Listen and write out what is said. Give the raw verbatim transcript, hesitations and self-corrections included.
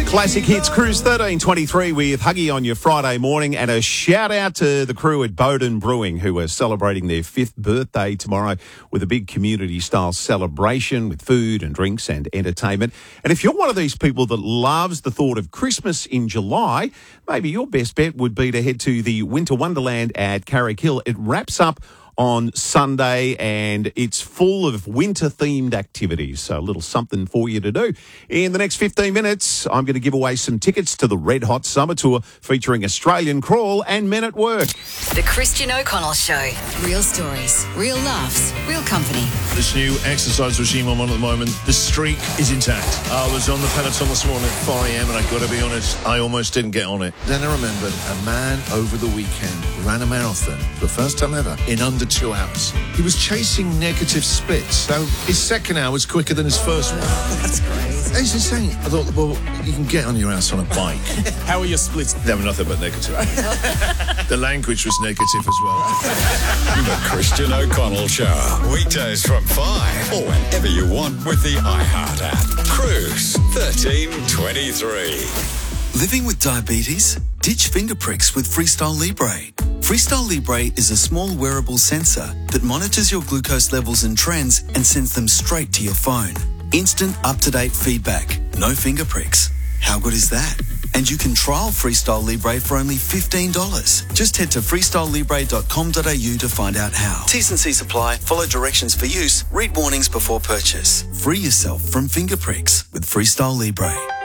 Classic Hits Cruise thirteen twenty-three with Huggy on your Friday morning, and a shout out to the crew at Bowden Brewing who are celebrating their fifth birthday tomorrow with a big community style celebration with food and drinks and entertainment. And if you're one of these people that loves the thought of Christmas in July, maybe your best bet would be to head to the Winter Wonderland at Carrick-Hill. It wraps up on Sunday, and it's full of winter-themed activities, so a little something for you to do. In the next fifteen minutes, I'm going to give away some tickets to the Red Hot Summer Tour featuring Australian Crawl and Men at Work. The Christian O'Connell Show. Real stories, real laughs, real company. This new exercise regime I'm on at the moment, the streak is intact. I was on the Peloton this morning at four a.m. and I've got to be honest, I almost didn't get on it. Then I remembered a man over the weekend ran a marathon for the first time ever in under two hours. He was chasing negative splits, so his second hour was quicker than his first one. That's crazy. It's insane. I thought, well, you can get on your ass on a bike. How are your splits? They were nothing but negative. The language was negative as well. The Christian O'Connell Show. Weekdays from five or whenever you want with the iHeart app. Cruise thirteen twenty-three. Living with diabetes? Ditch finger pricks with Freestyle Libre. Freestyle Libre is a small wearable sensor that monitors your glucose levels and trends and sends them straight to your phone. Instant, up-to-date feedback. No finger pricks. How good is that? And you can trial Freestyle Libre for only fifteen dollars. Just head to freestyle libre dot com dot a u to find out how. T's and C's apply. Follow directions for use. Read warnings before purchase. Free yourself from finger pricks with Freestyle Libre.